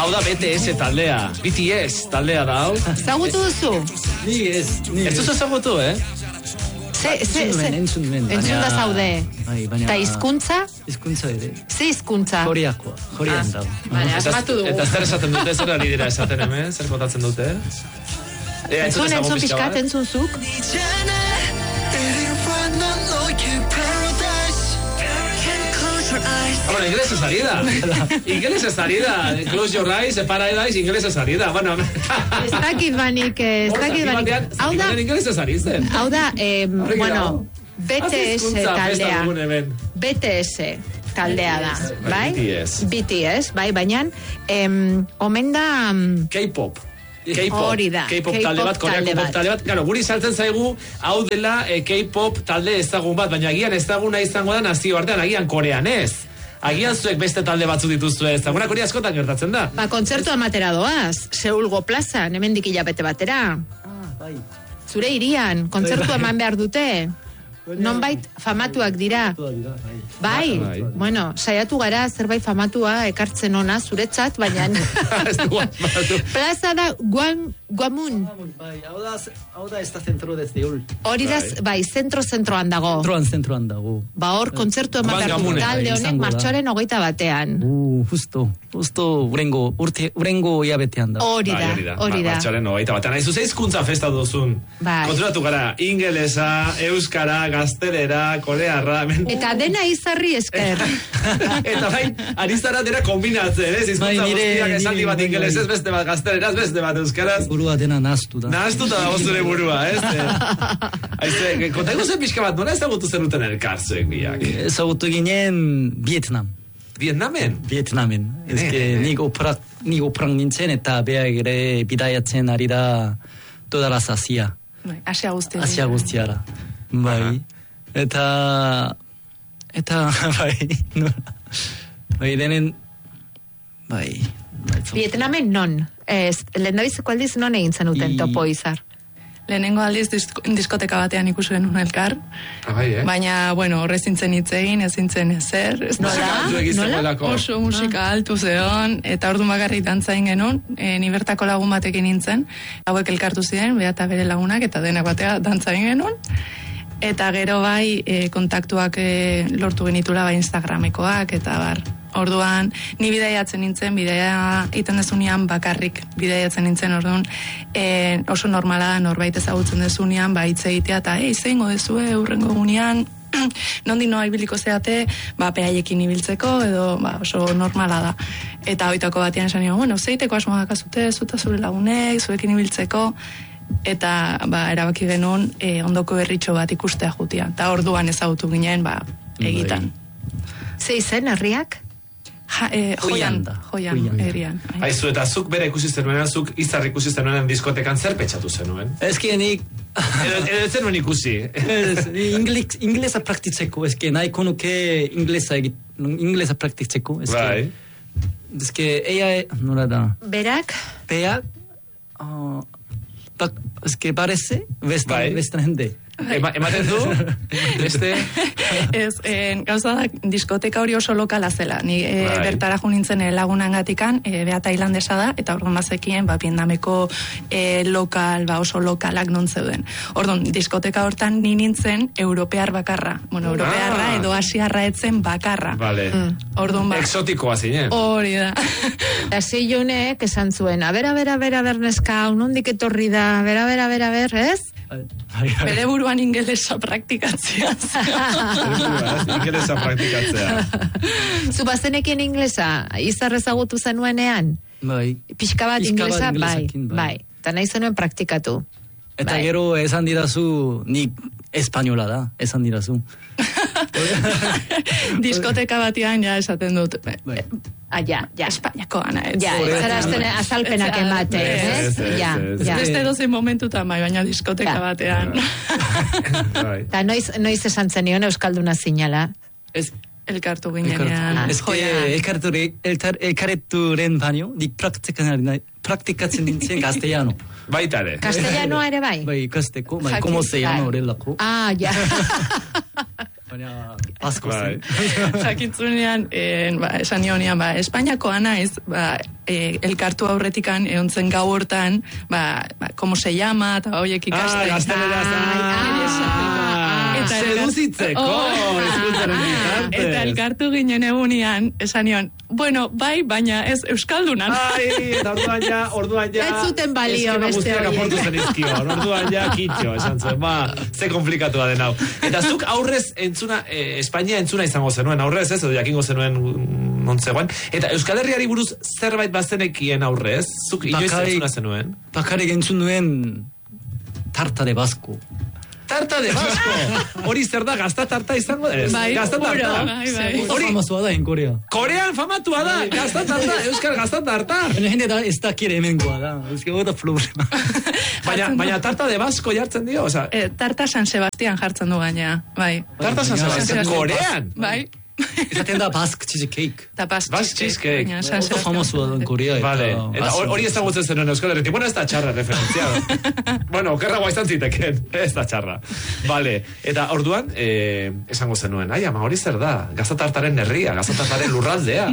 Hau da BTS taldea. BTS taldea da, hau. Zagutu duzu? Ni ez. Ez duzu zagutu, Entzun da zaude. Eta hizkuntza? Hizkuntza ere. Ze hizkuntza? Koreakoa. Korean dago. Bale, asmatu dugu. Eta zer esaten dute, zer ari dira esaten hemen? Zer kotatzen dute? Entzun pixkat, entzun zuk. Bueno, inglés ez ari da. Inglés ez ari da. Close your eyes, paradise, inglés ez ari da. Bueno, ez dakit banik. Hau da, inglés ez ari zen. Hau da, bueno, BTS taldea. BTS taldea da, bai? BTS, bai, baina omen da... K-pop. Hori da. K-pop talde bat, Koreako pop talde bat. Claro, guri saltzen zaigu, hau dela K-pop talde ezagun bat, baina agian ezaguna izango da nazio artean, agian Korean ez. Agian zuek beste talde batzu dituzue ezagunak, hori askotan gertatzen da. Kontzertu amatera doaz, Seulgo plazan, hemendik hilabete batera. Bai. Zure irian, kontzertu eman behar dute. Nonbait famatuak dira. Bai, bueno, saiatu gara zerbait famatua ekartzen ona zuretzat, baina plaza da Guamun. Bai, hau da ez da zentro de Seul. Hori da, bai, zentroan dago. Zentroan dago. Ba hor, kontzertu eman behar du talde honek martxoaren 21. Justo urengo iabetean da. Hori da. Martxoaren 21. Aizu zeizkuntza festa duzun. Konturatu gara, ingelesa, euskara, gaztelera, korearra. Eta dena izarri esker. Eta bai, arizara dena kombinatzen, ez? Izkuntza guztiak esaldi bat ingelesez, beste bat gazteleraz, beste bat euskaraz. Burua dena nahaztu da. Nahaztuta dago zure burua, ez? Kontaigu zen pixka bat, nola ezagutu zenuten elkarzuek biak? Ezagutu ginen Vietnam. Vietnamen? Nik operak nintzen eta beak ere bidaiatzen ari da toda la Asia. Asia guztiara. Asia guztiara. Bai. Eta bai denen bai. Vietnamen non? Lehendabizeko aldiz non egin zenuten topo izar? Lehenengo aldiz diskoteka batean ikusi genuen elkar. Baina, bueno, horre zintzen hitz egin, ez zintzen ezer. Nola? Oso musika altu zeon, eta ordu bakarrik dantza egin genuen, ni bertako lagun batekin nintzen, hauek elkartu ziren, bea eta bere lagunak, eta denak batea dantza egin genuen. Eta gero bai kontaktuak lortu genitula bai Instagramekoak, eta bar. Orduan, ni bidaiatzen nintzen, bidaia iten dezunean bakarrik bidaiatzen nintzen, orduan oso normala da norbait ezagutzen dezunean, ba hitz egitea, eta zeingo dezue urrengo gunean, nondik noa ibiliko zeate, ba peaiekin ibiltzeko, edo ba, oso normala da. Eta hoitako batean esan nion, bueno, zeiteko asmoak azute, zuta zure lagunek, zuekin ibiltzeko, eta ba, erabaki genuen ondoko herritxo bat ikustea jutia. Eta orduan ezagutu ginen, ba, egitan. Ze izen, herriak? Joian erian. Aizu, eta zuk bera ikusizten nuenean, zuk izar ikusizten nuenean diskotekan zer petxatu zenuen? Eski nik... Edo zenuen ikusi? Inglesa praktitzeko, eski nahiko nuke inglesa praktitzeko. Bai. Eski, nola da? Berak? Beak, eski parece, bestan jende. Ematen du? Beste? Ez, gauza da, diskoteka hori oso lokala zela. Ni bertara jo nintzen lagunangatikan, bea tailandesa da, eta orduan bazekien, ba, Vietnameko lokal, ba, oso lokalak non zeuden. Orduan, diskoteka hortan ni nintzen europear bakarra. Bueno, europearra edo asiarra etzen bakarra. Vale. Orduan, ba. Exotikoa zinen. Hori da. Eta Seionek esan zuen, a ber, neska, unondik etorri da, ber, ez? Bere buruan ingelesa praktikatzea. Ingelesa praktikatzea. Zu bazenekien inglesa, izar ezagutu zenuenean? Bai. Pixka bat inglesa, bai. Eta nahi zenuen praktikatu. Eta gero esan didazu, nik espainola da, esan didazu. Diskoteka batean ja esaten dut. Ja. Espainiako ana. Ja, zarazten azalpenak ematen, ez? Ja. Beste dozen momentutan bai, baina diskoteka batean. Eta noiz esan zenion euskalduna zinala? Elkartu ginean. Elkarreturen baino, nik praktikatzen nintzen castellano. Baitare. Castellanoa ere bai? Bai, ikasteko, bai, como se llama horrelako. Ja. Baina, asko zen. Jakintzunean, esan nionean, Espainiakoa naiz, elkartu aurretikan, eontzen gau hortan, como se llama, eta horiek ikasten. Seduzitzeko, eta elkartu ginen egunean, esan nion, bueno, bai, baina ez euskaldunan. Eta orduan ja... Ez zuten balio beste horiek. Orduan ja, kitxo, esan zuen, ze komplikatua den hau. Eta zuk aurrez entzuna, Espainia entzuna izango zenuen, aurrez ez, edo jakingo zenuen nontzegoen. Eta Euskal Herriari buruz zerbait bazenekien aurrez, zuk inoiz entzuna zenuen? Bakarrik entzun nuen tarta de Basko. Tarta de Basko! Hori zer da, gazta tarta izango da? Gazta tarta? Hori famasua da en Korea. Korean famatua da, gazta tarta, Euskal gazta tarta. Jende da, ez da kire hemengoa da. Euskal da problema. Baina tarta de Basko jartzen dio? Tarta San Sebastian jartzen du gaina, bai. Tarta San Sebastian, Korean? Bai. Izaten da Basque Cheesecake. Da Basque Cheesecake. Oso famosoa da en Korea. Eta hori ez da gutzen zenuen Euskal Herretik. Bueno, ez da txarra referentziado. Bueno, okerragoa izan ziteken. Ez da txarra. Vale. Eta orduan, esango zenuen, ama hori zer da? Gazatartaren herria, gazatartaren lurraldea.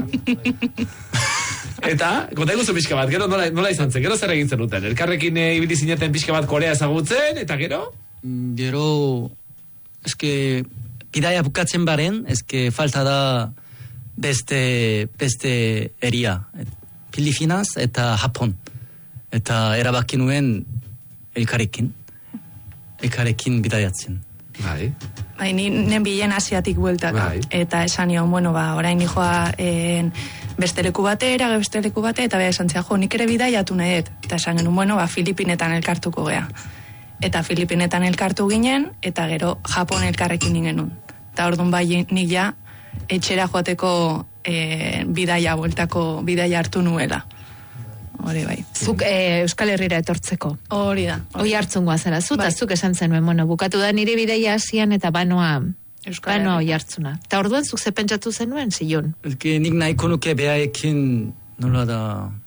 Eta, konta eguzu pixka bat, gero nola izan zen? Gero zer egin zenuten? Elkarrekin ibili zineten pixka bat Korea ezagutzen, eta gero? Gero, eske... Bidaia bukatzen baren, ezke falta da beste eria. Filipinas eta Japon. Eta erabaki nuen elkarrekin bidaiatzen. Bai. Nen bilen asiatik bueltaka. Eta esan nion, bueno, orain nijoa beste leku batera, eta beha esan zia, nik ere bidaiatu nahet. Eta esan genuen, bueno, Filipinetan elkartuko gea. Eta Filipinetan elkartu ginen, eta gero Japon elkarrekin ginen. Eta orduan bai nik ja etxera joateko bidaia hartu nuela. Hori bai. Zuk Euskal Herrira etortzeko. Hori da. Hoi hartzun guazara. Zuk esan zenuen, bueno, bukatu da nire bidaia hasian eta banoa hoi hartzuna. Eta orduan zuk ze pentsatu zenuen, zilun? Nik nahiko nuke behaekin nola da...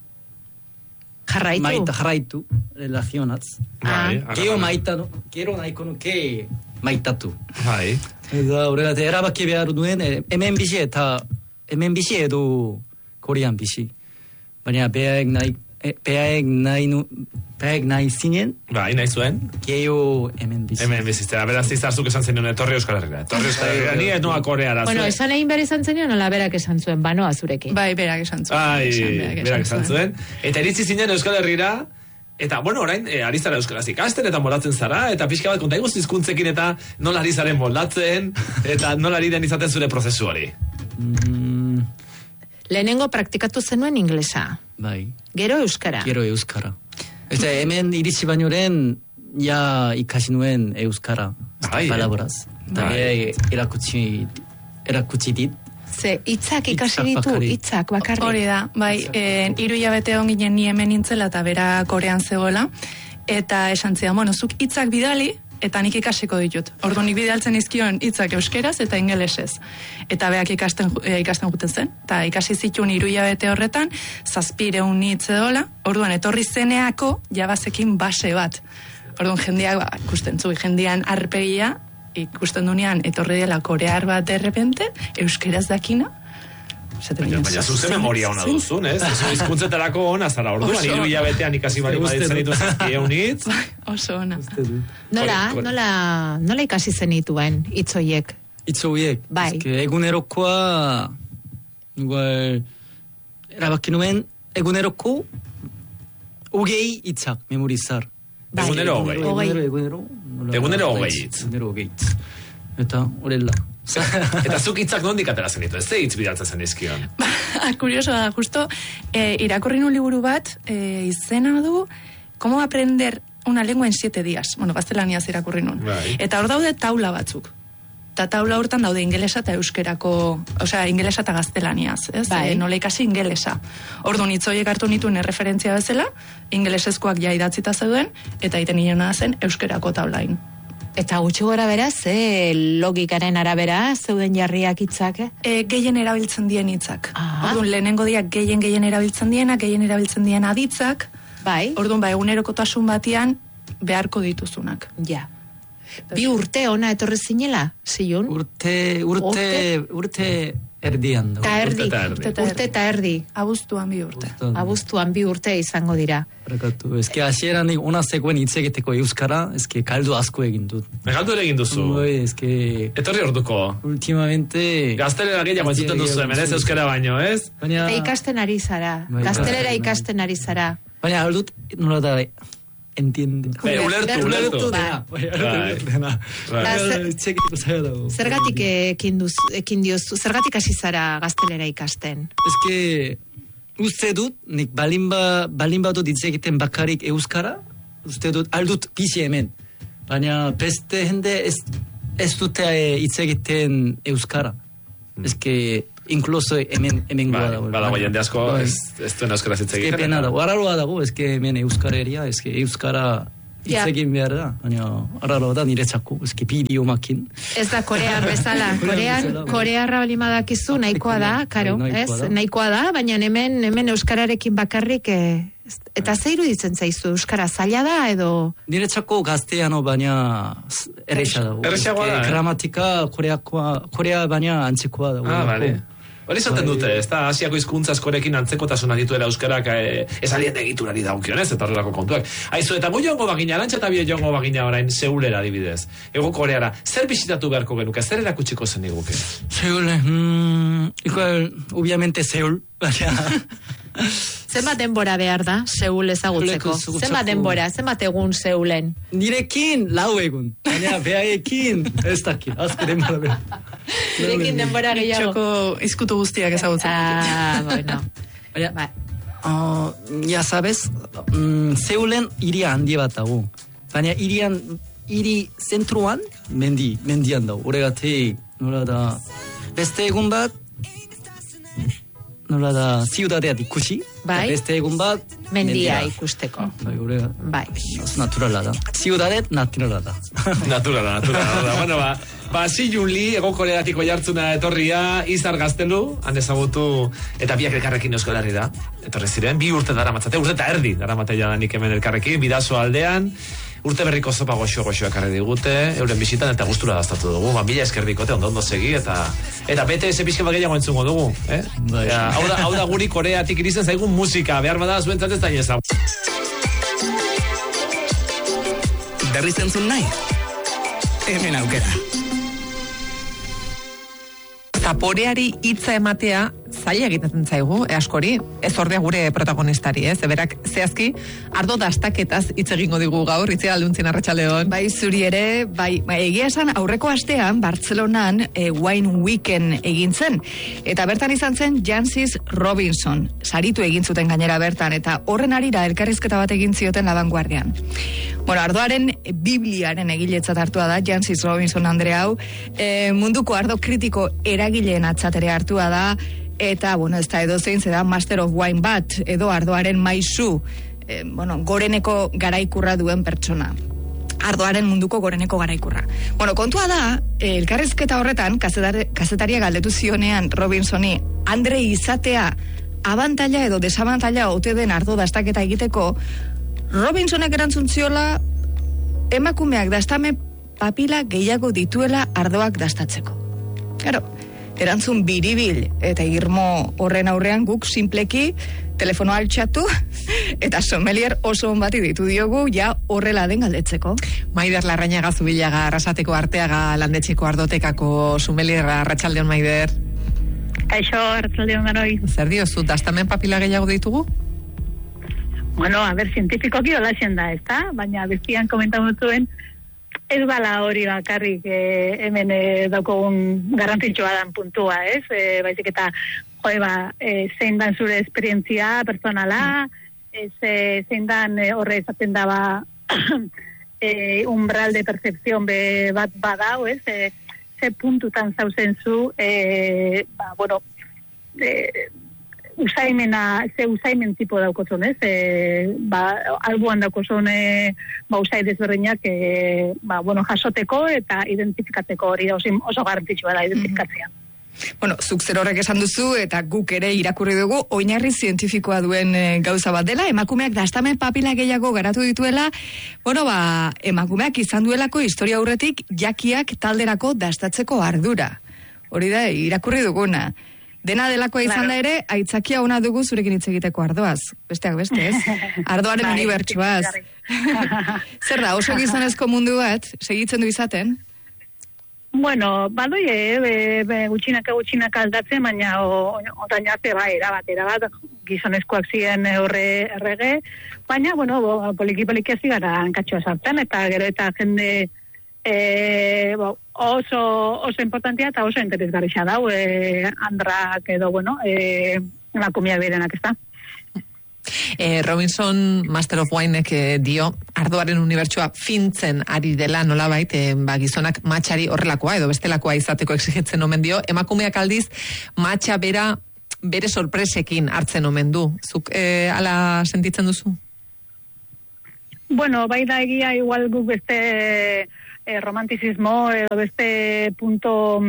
Jarraitu, relazionatz. Gero nahiko nuke maitatu. Bai. Eta horregatik erabaki behar duen, hemen bizi edo Korean bizi. Baina behaek nahi zinen. Bai, nahi zuen. Geo hemen bizi. Hemen biziztea, beraz izarzuk esan zenuen etorri Euskal Herria. Ni ez noa Koreara. Bueno, esan egin behar izan zenuen, nola berak esan zuen, banoa zurekin. Bai, berak esan zuen. Berak esan zuen. Eta iritsi zinen Euskal Herrira, eta, bueno, orain, ari zara euskaraz ikasten, eta moldatzen zara, eta pixka bat konta iguz hizkuntzekin eta nola ari zaren moldatzen, eta nola ari den izaten zure prozesu hori. Lehenengo praktikatu zenuen inglesa. Bai. Gero euskara. Eta hemen iritsi bainoren, ja ikasi nuen euskara. Palabras. Eta erakutsi dit. Ze, hitzak ikasi ditu, hitzak bakarrik. Hori da, bai, 3 hilabete egon ginen ni hemen nintzela eta bera Korean zegoela, eta esan zidan, bueno, zuk hitzak bidali, eta nik ikasiko ditut. Orduan nik bidaltzen izkion hitzak euskeraz eta ingelesez. Eta beak ikasten juten zen, eta ikasi zituen 3 hilabete horretan, 700 hitz edola, orduan etorri zeneako jabazekin base bat. Orduan jendeak, ikusten zu, jendean arpegia, ikusten dunean, etorri dela korear bat derrepente, euskeraz dakina. Baina zuze memoria hona duzun, ez? Hizkuntzetarako hona zara orduan, 3 hilabetean ikasi bali baditzen ditu 700 hitz. Oso ona. Nola ikasi zenituen hitzoiek? Hitzoiek? Bai. Egunerokoa, erabaki nuen, eguneroko 20 hitzak memorizar. Egunero 20. Egunero 20 hitz. Eta horrela. Eta zuk hitzak nondik atera zenitu, ez hitz bidaltzen zen izkion? Kurioso da, justo irakurri nun liburu bat, izena du, Cómo aprender una lengua en 7 días. Bueno, gaztelaniaz irakurri nun. Eta hor daude taula batzuk. Eta taula hortan daude ingelesa eta euskerako, osea, ingelesa eta gaztelaniaz, ez? Nola ikasi ingelesa. Orduan hitzoiek hartu nituen erreferentzia bezala, ingelesezkoak ja idatzita zeuden, eta egiten niona zen euskerako taulain. Eta gutxi gora beraz, logikaren arabera, zeuden jarriak hitzak? Gehien erabiltzen dien hitzak. Orduan, lehenengo diak gehien erabiltzen dienak, gehien erabiltzen dien aditzak. Bai. Orduan, egunerokotasun batean beharko dituzunak. Ja. 2 urte ona etorri zinela, Zilun? Urte erdian da. Urte eta erdi. Abuztuan 2 urte. Abuztuan 2 urte izango dira. Barakatu, eske hasieran ona zegoen hitz egiteko euskara, eske kaldu asko egin dut. Galdu ere egin duzu. Eske etorri orduko. Últimamente Gaztelera gehiago entzuten duzu hemen, ez euskara baino, ez? Baina Ikasten ari zara. Gaztelera ikasten ari zara. baina aldut nola da entiende. Ulertu. Zergatik ekin diozu, zergatik hasi zara gaztelera ikasten? Eske uste dut, nik balin badut hitz egiten bakarrik euskara, uste dut aldut bizi hemen. Baina beste jende ez dute hitz egiten euskara. Eske incluso hemen goa dago. Badago jende asko ez duen euskara hitz egiten. Eske pena dago, araroa dago, eske hemen euskareria, eske euskara hitz egin behar da, baina araroa da niretzako, eske idiomakin. Ez da Korean bezala, Korearra balimaдаkizu nahikoa da, karo, ez? Nahikoa da, baina hemen euskararekin bakarrik, eta ze iruditzen zaizu, euskara zaila da edo? Niretzako gazteano baina erresa dago. Erresagoa da, gramatika Korea baina antzekoa dago. Bale. Hori zaten dute, ez da, Asiako hizkuntza askorekin antzekotasuna dituela euskarak ez alien egiturari daukionez, eta horrelako kontuak. Aizu, eta gu joango bagina, Arantxa eta bio joango bagina orain Seulera adibidez. Ego Koreara, zer bisitatu beharko genuke, zer erakutsiko zen iguke? Seul, igual, obviamente Seul, baina... Zenbat denbora behar da, Seul ezagutzeko? Zenbat denbora, zenbat egun Seulen? Nirekin, 4 egun. Baina, behaekin, ez dakit, azke denbora behar. Nirekin denbora gehiago. Txoko izkutu guztiak ezagutzen. Bueno. Ya sabes, Seulen iria handi bat dago. Baina hiri zentruan, mendian dago. Horregatik, nola da, beste egun bat, nola da, ziudadea ikusi, beste egun bat, mendia ikusteko. Bai. Naturala da. Ziudadet naturala da. Naturala. Bueno, Zilunli, Ego Koreatiko jartzuna etorria, Izar Gaztelu, han ezagutu, eta biak elkarrekin euskolarri da. Etorri ziren, 2 urte daramatzate, urte eta erdi daramate jadanik hemen elkarrekin, Bidaso aldean, urte berriko zopa goxo ekarri digute, euren bisitan eta gustura daztatu dugu, mila esker bikote, ondo segi, eta BTS pixka bat gehiago entzungo dugu, hau da guri Koreatik irizen zaigun musika, behar bada zuentzat ez da ineza. Berriz entzun nahi? Hemen aukera. Zaporeari hitza ematea zaila egiten zaigu, askori, ez ordea gure protagonistari, ez? Berak zehazki ardo dastaketaz hitz egingo digu gaur, Itziar Alduntzin, arratsaldeon. Bai, zuri ere, egia esan aurreko astean Bartzelonan Wine Weekend egin zen, eta bertan izan zen Jancis Robinson, saritu egin zuten gainera bertan, eta horren arira elkarrizketa bat egin zioten La Vanguardian. Bueno, ardoaren Bibliaren egiletzat hartua da Jancis Robinson Andrea hau, munduko ardo kritiko eragileen atzatere hartua da, eta, bueno, ez da edo zein zeda Master of Wine bat, edo ardoaren maisu, goreneko garaikurra duen pertsona. Ardoaren munduko goreneko garaikurra. Bueno, kontua da, elkarrizketa horretan, kazetaria galdetu zionean Robinsoni, Andre izatea abantaila edo desabantaila ote den ardo dastaketa egiteko, Robinsonek erantzun ziola, emakumeak dastame papila gehiago dituela ardoak dastatzeko. Claro, erantzun biribil eta irmo horren aurrean guk simpleki telefonoa altxatu eta sommelier oso on bati ditu diogu ja horrela den galdetzeko. Maider Larrañaga Zubillaga, Arrasateko Arteaga landetxeko ardotekako sommelier, arratsaldeon Maider. Kaixo, arratsaldeon ganoi. Zer diozu, dastamen papila gehiago ditugu? Bueno, zientifikoki holaxen da, ezta? Baina bestian komentatu zuen ez bala hori bakarrik hemen daukogun garrantzitsua dan puntua, ez? Baizik eta, zein dan zure esperientzia personala, zein dan horre ezaten daba umbral de percepción bat badau, ez? Ze puntutan zauzen zu, usaimen tipo daukotzon, ez? Albuan daukozon usai desberdinak jasoteko eta identifikatzeko hori oso garrantzitsua da identifikatzea. Bueno, zuk zer horrek esan duzu eta guk ere irakurri dugu oinarri zientifikoa duen gauza bat dela, emakumeak dastamen papila gehiago garatu dituela, bueno, emakumeak izan duelako historia aurretik jakiak talderako dastatzeko ardura. Hori da, irakurri duguna. Dena delakoa izan da ere, aitzakia ona dugu zurekin hitz egiteko ardoaz. Besteak beste, ez? Ardoaren unibertsuaz. Zer da, oso gizonezko mundu bat, segitzen du izaten? Bueno, badoi, gutxinaka aldatzen, baina otain arte erabat, gizonezkoak ziren errege, baina, bueno, poliki hasi gara hankatxoa sartzen, eta gero eta jende oso importantea eta oso interesgarria dau, andrak edo, bueno, emakumeak berenak, ez da. Robinson Master of Winek dio ardoaren unibertsua fintzen ari dela nolabait, gizonak matxari horrelakoa edo bestelakoa izateko exigitzen omen dio, emakumeak aldiz matxa bere sorpresekin hartzen omen du. Zuk ala sentitzen duzu? Bueno, bai da egia igual guk beste romantizismo edo beste punto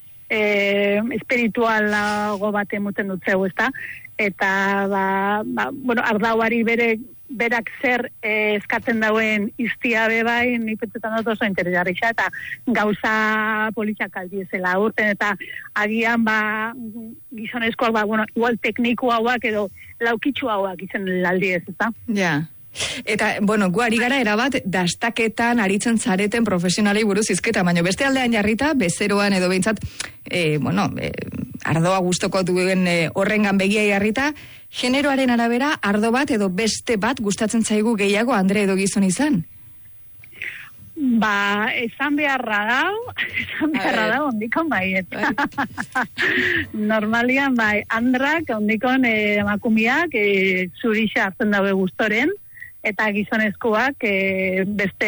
espiritualago bat emuten dutzeu, ez da? Eta, bueno, ardauari berak zer eskatzen dauen iztia bai, nipetzetan dut oso interesgarria, eta gauza politxak aldiezela urten, eta agian, gizonezkoak, bueno, igual tekniku hauak edo laukitxu hauak izan aldiez, ez da? Ja. Eta, bueno, guari gara erabat dastaketan aritzen zareten profesionalei buruz izketa, baina beste aldean jarrita, bezeroan edo behintzat, ardoa gustoko duen horrengan begia jarrita, generoaren arabera ardo bat edo beste bat gustatzen zaigu gehiago andre edo gizon izan? Esan beharra dau, ondikon bai. Normalian bai, andrak, ondikon emakumiak zurixa hartzen daue gustoren, eta gizonezkoak beste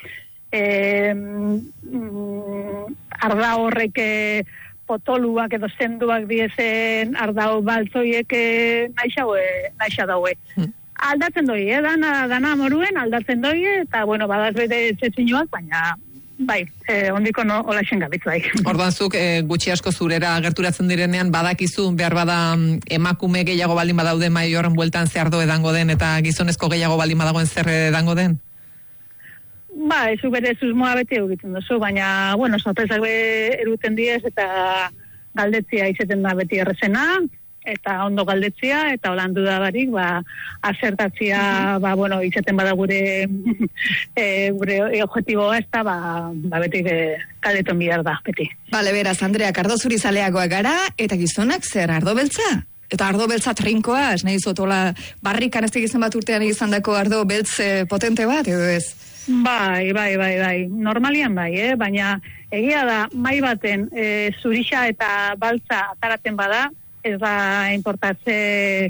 arda horrek potoluak edo senduak diezen ardau baltzoiek naixa daue. Aldatzen doi, dana moruen aldatzen doi, eta bueno, badaz bete txetxinuak, baina bai, ondiko hola xengabitz bai. Orduan zuk gutxi asko zurera gerturatzen direnean badakizu behar bada emakume gehiago baldin badaude mai horren bueltan ze ardo edango den eta gizonezko gehiago baldin badagoen zer edango den? Ezu bere susmoa beti egiten duzu, baina, bueno, sorpresak eruten diez eta galdetzia izeten da beti errezena, eta ondo galdetzia, eta holandu da barik, asertatzia, bueno, izeten bada gure objetiboa, ez da, beti galdeton bihar da, beti. Bale, beraz, Andrea, ardo zuri zaleagoa gara, eta gizonak zer, ardo beltza? Eta ardo beltza trinkoa, ez nahi zotola, barrikan ez egizan bat urtean egizan dako ardo beltz potente bat, edo ez? Bai. Normalian bai, baina egia da, mai baten zurixa eta baltza ataraten bada, ez da importatze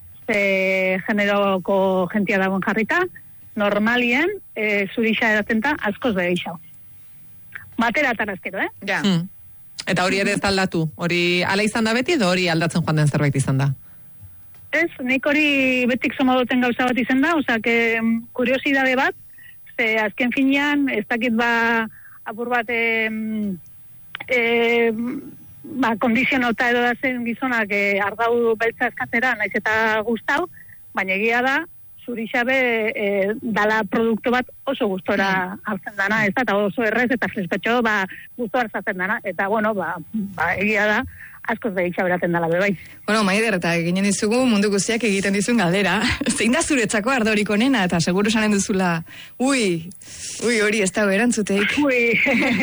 generoko jentia dagoen jarrita, normalien zurixa edatenta askoz behixau. Batera atarazkero, Ja. Eta hori ere ez aldatu? Hori ala izan da beti edo hori aldatzen joan den zerbait izan da? Ez, nik hori betik somadoten gauza bat izan da, osak, kuriosidade bat, ze azken finean, ez dakit apur bat kondizionota edo da zen gizonak ardau beltza eskatzera, naiz eta gustau, baina egia da, zurixabe dala produktu bat oso gustora hartzen dana, ez da, eta oso errez eta frespetxo gusto hartzen dana, eta bueno, egia da, askoz behitxa beraten dala bebai. Bueno, Maider, eta ginen dizugu mundu guztiak egiten dizun galdera. Zein da zuretzako ardorik onena, eta seguru sanen duzula, ui, hori ez dago erantzuteik. Ui,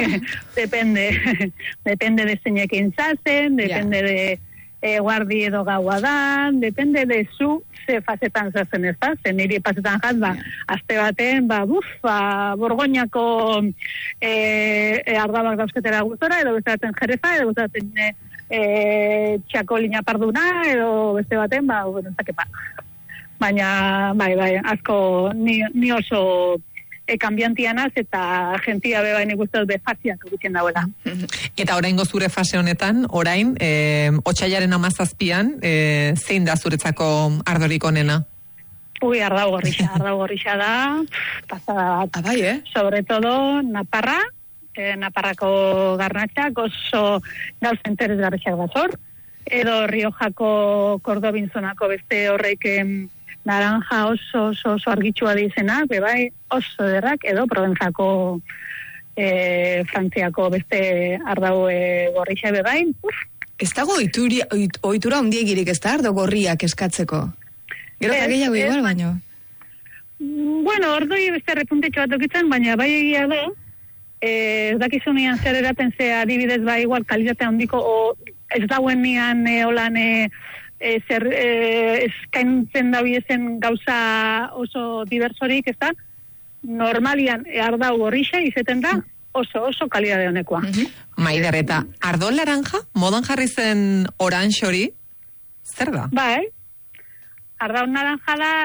depende de zeinekin zazen, depende de guardi edo gaua da, depende de zu ze fasetan zazen ez da, zen niri fasetan jat, azte baten, borgoñako ardabak dauzketera gustora, edo beste baten jereza, edo beste baten txakolina parduna, edo beste baten, bueno, ez dakepa. Baina, bai, asko, ni oso kanbiantianaz eta gentia bebain ikustez befaziak egiten dauela. Eta oraingo zure fase honetan, orain, otsailaren 17an, zein da zuretzako ardorik onena? Ui, ardau gorrixa da, pasada bat. Bai, Sobre todo, Naparra, Naparrako garnatxak oso gauza interesgarriak bazor, edo Riojako Kordobinzonako beste horrek naranja oso argitsua dizenak, bebai oso derrak, edo Provenzako Frantziako beste ardau gorrixa bebai. Ez dago ohitura handiegirik ez da ardo gorriak eskatzeko? Gero eta gehiago igual baino? Bueno, ordoi beste repuntetxo bat okitzen, baina bai egia da, ez dakizunean zer eraten ze adibidez bai igual kalitate handiko, ez dauen nian holan zer eskaintzen dabiezen gauza oso diversorik, ez da? Normalian ardau gorrixa izeten da oso kalidade honekoa. Maider, eta ardo laranja, modan jarri zen orange hori, zer da? Bai, ardau naranja da,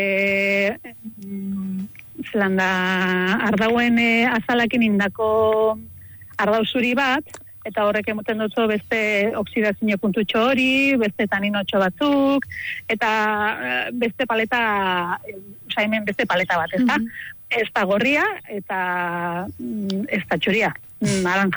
zelanda, ardauen azalakin indako ardau zuri bat, eta horrek emoten dutzu beste oksidazio puntutxo hori, beste taninotxo batzuk, eta beste paleta, hemen beste paleta bat, ez da? Ez da gorria, eta ez da txuria, naranja.